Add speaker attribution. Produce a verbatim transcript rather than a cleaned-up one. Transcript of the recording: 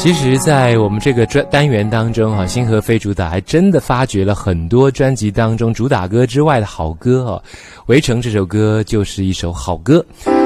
Speaker 1: 其实在我们这个专单元当中哈，星河非主打还真的发掘了很多专辑当中主打歌之外的好歌哦。围城这首歌就是一首好歌。